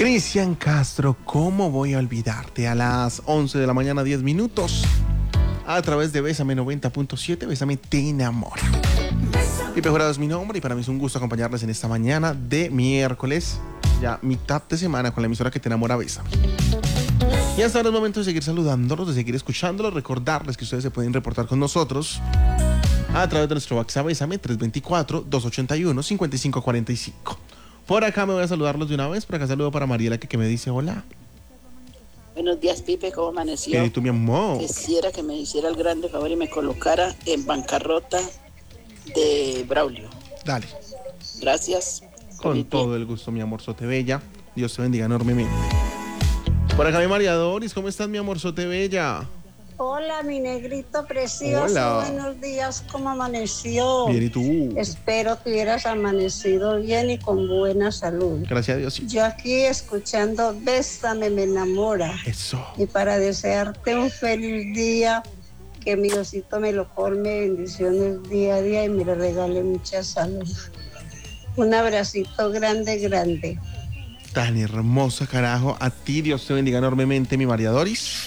Cristian Castro, ¿cómo voy a olvidarte? A las 11 de la mañana, 10 minutos. A través de Bésame 90.7, Bésame te enamora. Pipe Jurado es mi nombre y para mí es un gusto acompañarles en esta mañana de miércoles, ya mitad de semana, con la emisora que te enamora, Bésame. Y hasta ahora es momento de seguir saludándolos, de seguir escuchándolos, recordarles que ustedes se pueden reportar con nosotros a través de nuestro WhatsApp Bésame 324-281-5545. Por acá me voy a saludarlos de una vez. Por acá saludo para Mariela que me dice hola. Buenos días, Pipe, ¿cómo amaneció? ¿Y tú, mi amor? Quisiera que me hiciera el grande favor y me colocara en bancarrota de Braulio. Dale. Gracias. Con todo el gusto, mi amor Sote Bella. Dios te bendiga enormemente. Por acá mi María Doris, ¿cómo estás, mi amor Sote Bella? Hola, mi negrito precioso. Hola. Buenos días, ¿cómo amaneció? Bien, ¿y tú? Espero que hubieras amanecido bien y con buena salud. Gracias a Dios. Sí. Yo aquí escuchando Bésame, me enamora. Eso. Y para desearte un feliz día, que mi Diosito me lo colme bendiciones día a día y me le regale mucha salud. Un abracito grande, grande. Tan hermosa, carajo. A ti, Dios te bendiga enormemente, mi María Doris.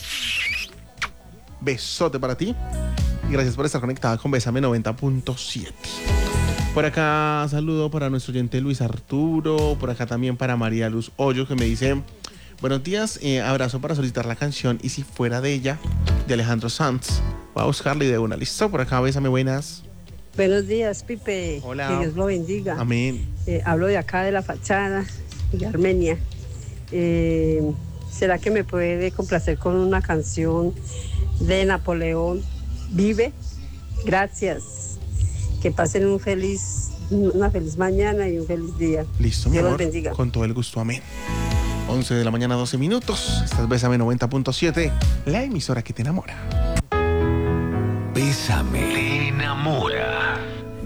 Besote para ti. Y gracias por estar conectada con Bésame 90.7. Por acá saludo para nuestro oyente Luis Arturo. Por acá también para María Luz Hoyo, que me dice: buenos días, abrazo para solicitar la canción Y si fuera de ella, de Alejandro Sanz. Voy a buscarle de una. ¿Listo? Por acá, Bésame, buenas. Buenos días, Pipe. Hola. Que Dios lo bendiga. Amén. Hablo de acá de la fachada de Armenia. ¿Será que me puede complacer con una canción de Napoleón Vive? Gracias. Que pasen una feliz mañana y un feliz día. Listo, mi Dios amor. los bendiga. Con todo el gusto, amén. 11 de la mañana, 12 minutos. Estás Bésame 90.7, la emisora que te enamora. Bésame te enamora.